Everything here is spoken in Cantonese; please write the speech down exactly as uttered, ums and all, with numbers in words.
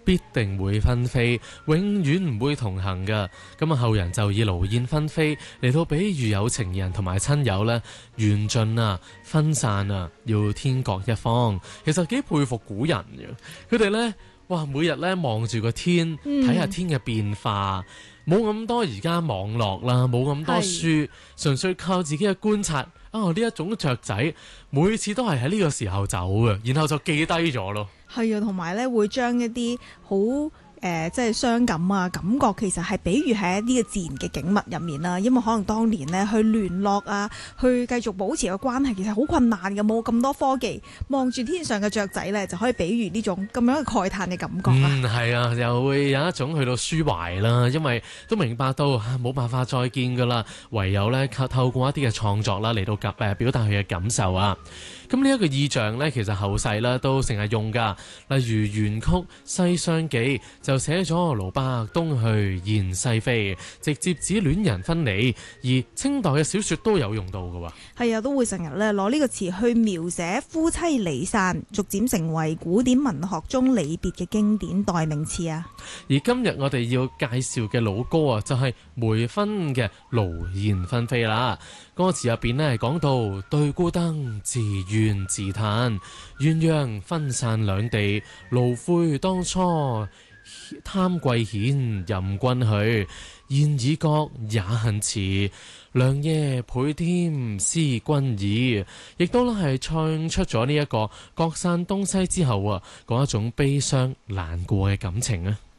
必定會分飛，永遠唔會同行㗎。咁啊，後人就以勞燕分飛嚟到比喻有情人同埋親友呢，緣盡啊，分散啊，要天各一方。其實幾佩服古人嘅，佢哋呢，哇，每日呢望住個天，睇下天嘅變化。嗯冇咁多而家網絡啦，冇咁多書，純粹靠自己嘅觀察。啊，呢一種雀仔每次都係喺呢個時候走嘅，然後就記低咗咯。 係啊，同埋咧會將一啲好誒即係傷感啊感覺，其實係比喻喺一啲嘅自然嘅景物入面啦。因為可能當年呢去聯絡啊，去繼續保持個關係，其實好困難嘅，冇咁多科技，望住天上嘅雀仔咧，就可以比喻呢種咁樣嘅慨嘆嘅感覺啊。 嗯，係啊，又會有一種去到抒懷啦，因為都明白到冇辦法再見噶啦，唯有咧靠透過一啲嘅創作啦嚟到夾誒表達佢嘅感受啊。咁呢一個意象呢，其實後世呢都成日用噶，例如元曲《西廂記》就寫咗盧伯東去雁西飛，直接指戀人分離。而清代嘅小說都有用到嘅喎。 係啊，都會成日咧攞呢個詞去描寫夫妻離散，逐漸成為古典文學中離別嘅經典代名詞啊。 而今日我哋要介紹嘅老歌啊，就係梅芬嘅《勞燕分飛》啦。歌詞入邊呢，講到對孤燈自怨自嘆，鴛鴦分散兩地，勞悔當初貪貴顯任君許，現已覺也恨遲，良夜倍添思君意。亦都係唱出咗呢一個各散東西之後啊，嗰一種悲傷難過嘅感情啊。